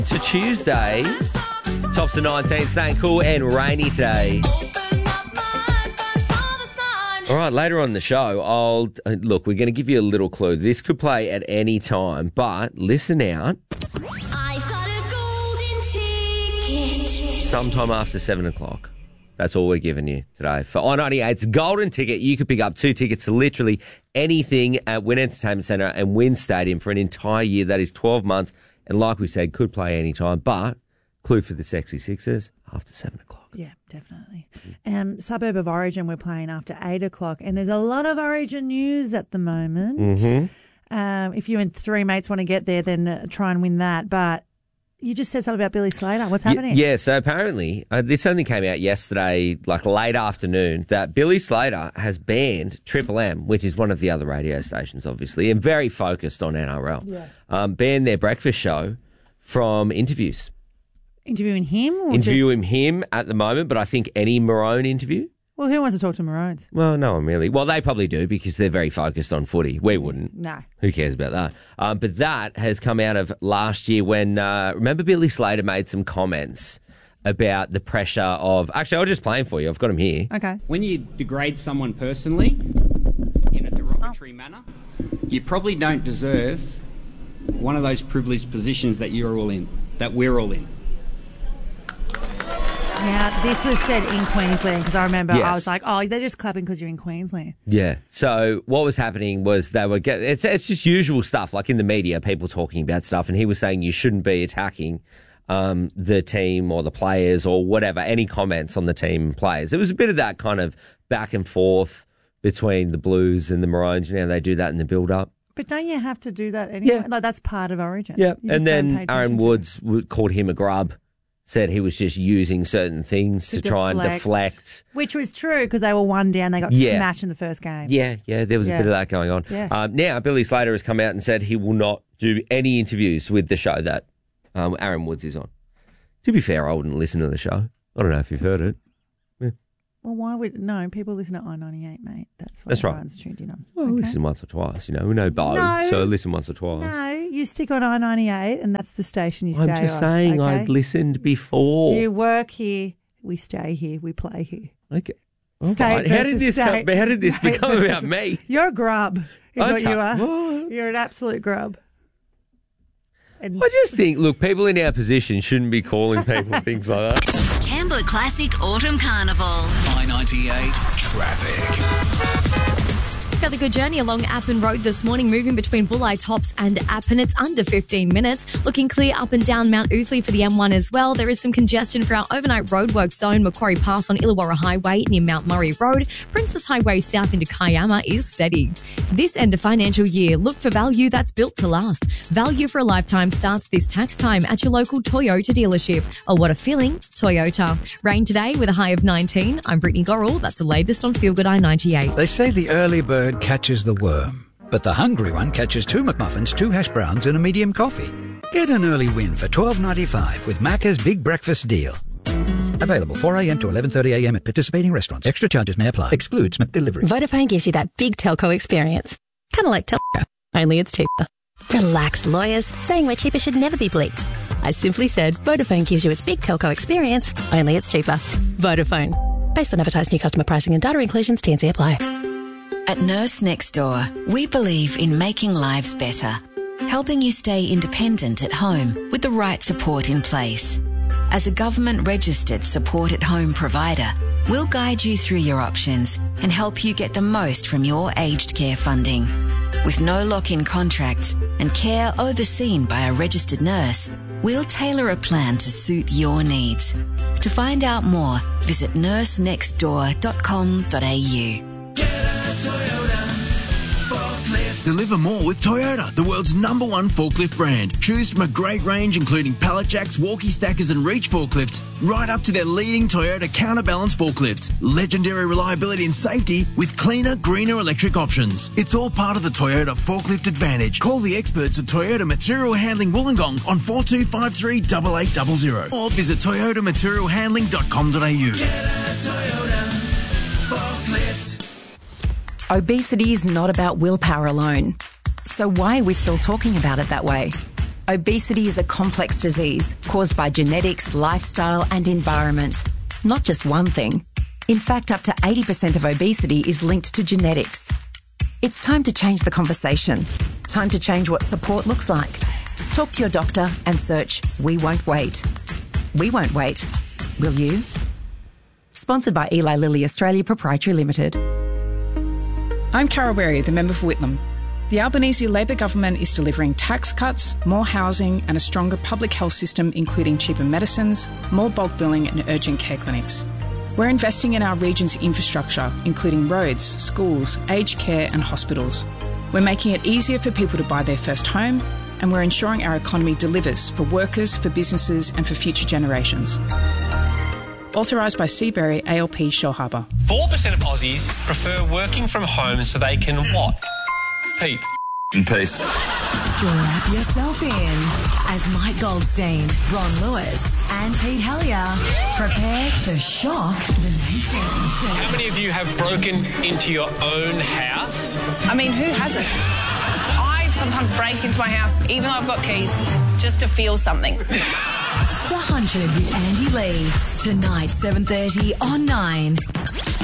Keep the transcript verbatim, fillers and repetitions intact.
To Tuesday, tops of nineteen, staying cool and rainy today. All right, later on in the show, I'll uh, look, we're going to give you a little clue. This could play at any time, but listen out. I've got a golden ticket. Sometime after seven o'clock. That's all we're giving you today. For I ninety-eight's golden ticket, you could pick up two tickets to literally anything at Wynn Entertainment Centre and Wynn Stadium for an entire year. That is twelve months. And like we said, could play any time. But clue for the Sexy Sixers, after seven o'clock. Yeah, definitely. Um, Suburb of Origin, we're playing after eight o'clock. And there's a lot of Origin news at the moment. Mm-hmm. Um, if you and three mates want to get there, then uh, try and win that. But you just said something about Billy Slater. What's happening? Yeah, so apparently, uh, this only came out yesterday, like late afternoon, that Billy Slater has banned Triple M, which is one of the other radio stations, obviously, and very focused on N R L, Yeah. um, banned their breakfast show from interviews. Interviewing him? Or Interviewing him at the moment, but I think any Maroon interview. Just, well, who wants to talk to Maroons? Well, no one really. Well, they probably do because they're very focused on footy. We wouldn't. No. Who cares about that? Um, but that has come out of last year when, uh, remember Billy Slater made some comments about the pressure of... Actually, I'll just play him for you. I've got him here. Okay. When you degrade someone personally in a derogatory manner, you probably don't deserve one of those privileged positions that you're all in, that we're all in. Now, this was said in Queensland because I remember Yes. I was like, oh, they're just clapping because you're in Queensland. Yeah. So what was happening was they were getting... It's, it's just usual stuff, like in the media, people talking about stuff, and he was saying you shouldn't be attacking um, the team or the players or whatever, any comments on the team players. It was a bit of that kind of back and forth between the Blues and the Maroons. You know, they do that in the build-up. But don't you have to do that anyway? Yeah. Like, that's part of Origin. Yeah. You just And don't pay then attention Aaron to Woods w- called him a grub, said he was just using certain things to, To try and deflect. deflect. Which was true because they were one down. They got Yeah. smashed in the first game. Yeah, yeah, there was Yeah. a bit of that going on. Yeah. Um, now, Billy Slater has come out and said he will not do any interviews with the show that um, Aaron Woods is on. To be fair, I wouldn't listen to the show. I don't know if you've heard it. Well, why would... No, people listen to I ninety-eight, mate. That's what That's right. everyone's tuned in on. Well, Okay? listen once or twice, you know. We know Bo, No. so listen once or twice. No, you stick on I ninety-eight and that's the station you I'm stay on. just saying okay? I'd listened before. You work here, we stay here, we play here. Okay. State All right. How did versus this state. come, how did this State become versus- about me? You're a grub, is what Okay. you are. Well, You're an absolute grub. And I just think, look, people in our position shouldn't be calling people things like that. Kembla Classic Autumn Carnival. I ninety-eight traffic. Fairly good journey along Appin Road this morning, moving between Bulli Tops and Appin. It's under fifteen minutes. Looking clear up and down Mount Ousley for the M one as well. There is some congestion for our overnight roadwork zone. Macquarie Pass on Illawarra Highway near Mount Murray Road. Princess Highway south into Kiama is steady. This end of financial year, look for value that's built to last. Value for a lifetime starts this tax time at your local Toyota dealership. Oh, what a feeling, Toyota. Rain today with a high of nineteen. I'm Brittany Gorrell. That's the latest on Feel Good I ninety-eight. They say the early bird catches the worm, but the hungry one catches two McMuffins, two hash browns and a medium coffee. Get an early win for twelve ninety-five with Macca's Big Breakfast Deal. Available four a.m. to eleven thirty a.m. at participating restaurants. Extra charges may apply. Excludes McDelivery. Vodafone gives you that big telco experience. Kind of like telco, only it's cheaper. Relax, lawyers. Saying we're cheaper should never be bleeped. I simply said Vodafone gives you its big telco experience, only it's cheaper. Vodafone. Based on advertised new customer pricing and data inclusions, T and C apply. At Nurse Next Door, we believe in making lives better, helping you stay independent at home with the right support in place. As a government-registered support-at-home provider, we'll guide you through your options and help you get the most from your aged care funding. With no lock-in contracts and care overseen by a registered nurse, we'll tailor a plan to suit your needs. To find out more, visit nurse next door dot com dot a u. Deliver more with Toyota, the world's number one forklift brand. Choose from a great range including pallet jacks, walkie stackers and reach forklifts, right up to their leading Toyota counterbalance forklifts. Legendary reliability and safety with cleaner, greener electric options. It's all part of the Toyota Forklift Advantage. Call the experts at Toyota Material Handling Wollongong on four two five three, eight eight zero zero or visit toyota material handling dot com dot a u. Get a Toyota forklift. Obesity is not about willpower alone. So why are we still talking about it that way? Obesity is a complex disease caused by genetics, lifestyle and environment. Not just one thing. In fact, up to eighty percent of obesity is linked to genetics. It's time to change the conversation. Time to change what support looks like. Talk to your doctor and search We Won't Wait. We won't wait. Will you? Sponsored by Eli Lilly Australia Proprietary Limited. I'm Carol Berry, the member for Whitlam. The Albanese Labor government is delivering tax cuts, more housing and a stronger public health system, including cheaper medicines, more bulk billing and urgent care clinics. We're investing in our region's infrastructure, including roads, schools, aged care and hospitals. We're making it easier for people to buy their first home, and we're ensuring our economy delivers for workers, for businesses and for future generations. Authorised by Seabury A L P Shore Harbour. four percent of Aussies prefer working from home so they can what? Pete. In peace. Strap yourself in as Mike Goldstein, Ron Lewis and Pete Hellier prepare to shock the nation. How many of you have broken into your own house? I mean, who hasn't? I sometimes break into my house, even though I've got keys, just to feel something. The Hundred with Andy Lee. Tonight, seven thirty on Nine.